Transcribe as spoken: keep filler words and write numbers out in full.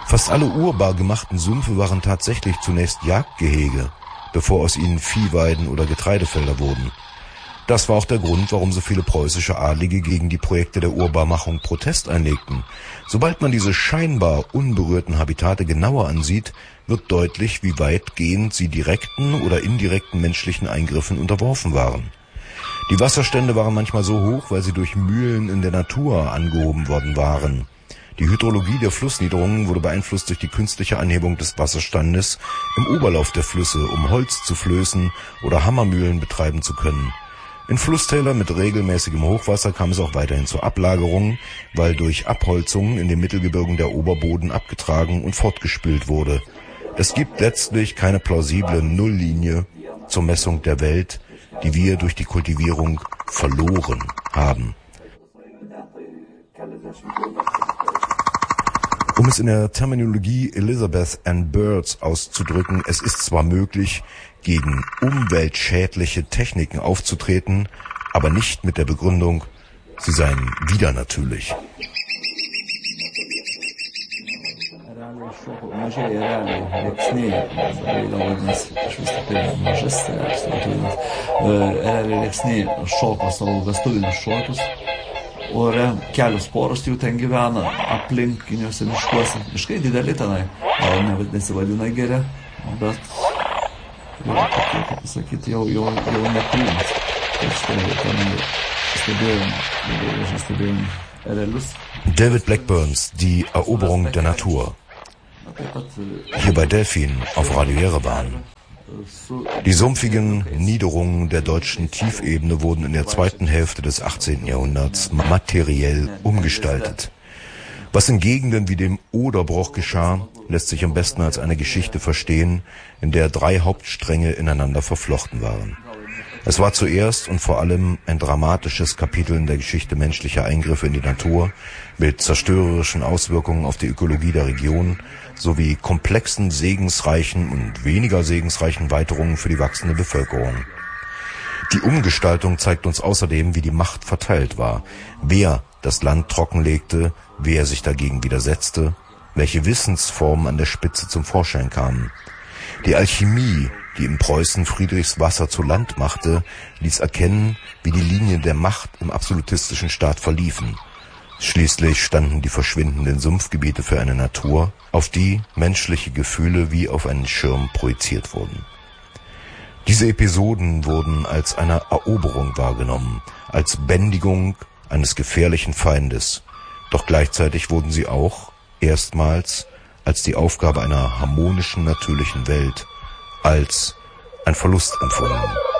Fast alle urbar gemachten Sümpfe waren tatsächlich zunächst Jagdgehege, bevor aus ihnen Viehweiden oder Getreidefelder wurden. Das war auch der Grund, warum so viele preußische Adlige gegen die Projekte der Urbarmachung Protest einlegten. Sobald man diese scheinbar unberührten Habitate genauer ansieht, wird deutlich, wie weitgehend sie direkten oder indirekten menschlichen Eingriffen unterworfen waren. Die Wasserstände waren manchmal so hoch, weil sie durch Mühlen in der Natur angehoben worden waren. Die Hydrologie der Flussniederungen wurde beeinflusst durch die künstliche Anhebung des Wasserstandes im Oberlauf der Flüsse, um Holz zu flößen oder Hammermühlen betreiben zu können. In Flusstälern mit regelmäßigem Hochwasser kam es auch weiterhin zur Ablagerung, weil durch Abholzungen in den Mittelgebirgen der Oberboden abgetragen und fortgespült wurde. Es gibt letztlich keine plausible Nulllinie zur Messung der Welt, die wir durch die Kultivierung verloren haben. Um es in der Terminologie Elizabeth Ann Birds auszudrücken, es ist zwar möglich, gegen umweltschädliche Techniken aufzutreten, aber nicht mit der Begründung, sie seien widernatürlich. Ore kelios poros jų ten gyvena aplinkiniuose miškuose. Miškai dideli tenai, gal ne, nesivadina geri, bet yra tokie, kaip pasakyti, jau, jau, jau nekrūmas. Tai štai ten stebėjom, labai stebėjom erelius. David Blackburns, Die Eroberung der Natur. Hier bei Delfin auf Radio Jerewan. Die sumpfigen Niederungen der deutschen Tiefebene wurden in der zweiten Hälfte des achtzehnten Jahrhunderts materiell umgestaltet. Was in Gegenden wie dem Oderbruch geschah, lässt sich am besten als eine Geschichte verstehen, in der drei Hauptstränge ineinander verflochten waren. Es war zuerst und vor allem ein dramatisches Kapitel in der Geschichte menschlicher Eingriffe in die Natur mit zerstörerischen Auswirkungen auf die Ökologie der Region sowie komplexen, segensreichen und weniger segensreichen Weiterungen für die wachsende Bevölkerung. Die Umgestaltung zeigt uns außerdem, wie die Macht verteilt war, wer das Land trockenlegte, wer sich dagegen widersetzte, welche Wissensformen an der Spitze zum Vorschein kamen. Die Alchemie, die in Preußen Friedrichs Wasser zu Land machte, ließ erkennen, wie die Linien der Macht im absolutistischen Staat verliefen. Schließlich standen die verschwindenden Sumpfgebiete für eine Natur, auf die menschliche Gefühle wie auf einen Schirm projiziert wurden. Diese Episoden wurden als eine Eroberung wahrgenommen, als Bändigung eines gefährlichen Feindes. Doch gleichzeitig wurden sie auch erstmals als die Aufgabe einer harmonischen, natürlichen Welt, als ein Verlust empfunden.